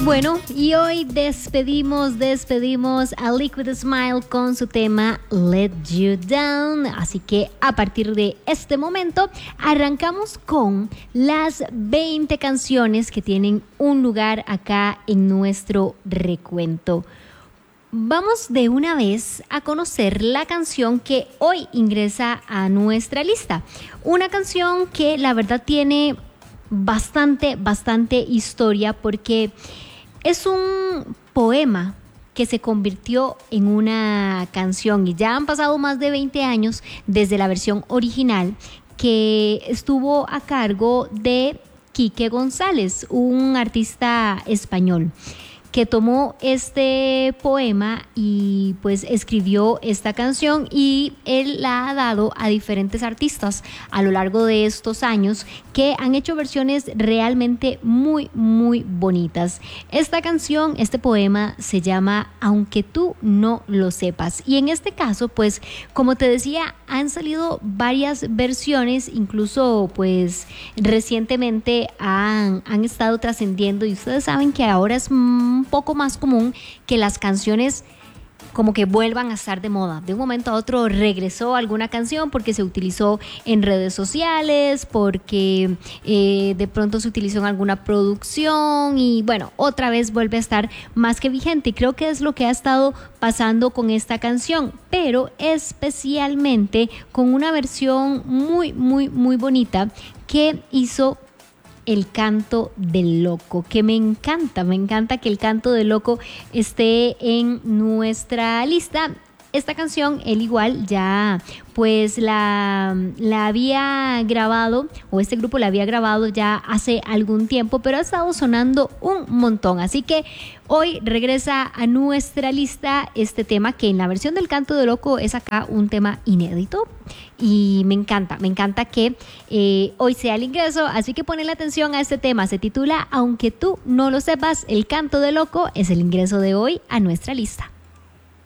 Bueno, y hoy despedimos a Liquid Smile con su tema Let You Down. Así que a partir de este momento arrancamos con las 20 canciones que tienen un lugar acá en nuestro recuento. Vamos de una vez a conocer la canción que hoy ingresa a nuestra lista. Una canción que la verdad tiene bastante historia porque es un poema que se convirtió en una canción y ya han pasado más de 20 años desde la versión original que estuvo a cargo de Quique González, un artista español que tomó este poema y pues escribió esta canción, y él la ha dado a diferentes artistas a lo largo de estos años que han hecho versiones realmente muy bonitas. Esta canción, este poema se llama Aunque tú no lo sepas, y en este caso pues como te decía han salido varias versiones, incluso pues recientemente han estado trascendiendo, y ustedes saben que ahora es un poco más común que las canciones como que vuelvan a estar de moda. De un momento a otro regresó alguna canción porque se utilizó en redes sociales, porque de pronto se utilizó en alguna producción y bueno, otra vez vuelve a estar más que vigente, y creo que es lo que ha estado pasando con esta canción, pero especialmente con una versión muy bonita que hizo El Canto del Loco, que me encanta que El Canto del Loco esté en nuestra lista. Esta canción, él igual ya pues la había grabado, o este grupo la había grabado ya hace algún tiempo, pero ha estado sonando un montón. Así que hoy regresa a nuestra lista este tema, que en la versión del Canto del Loco es acá un tema inédito. Y me encanta que hoy sea el ingreso, así que ponle atención a este tema. Se titula Aunque tú no lo sepas, El Canto del Loco es el ingreso de hoy a nuestra lista.